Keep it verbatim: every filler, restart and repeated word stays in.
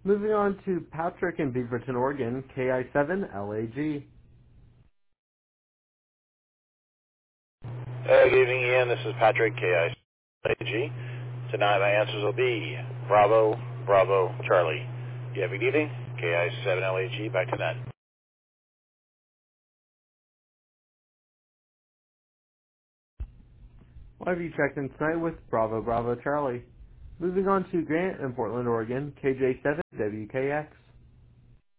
Moving on to Patrick in Beaverton, Oregon, K I seven L A G. Uh, good evening, Ian. This is Patrick, K I A G. Tonight my answers will be Bravo, Bravo, Charlie. You have a good evening. K I seven L A G, back to net. Why have you checked in tonight with Bravo, Bravo, Charlie? Moving on to Grant in Portland, Oregon, K J seven W K X.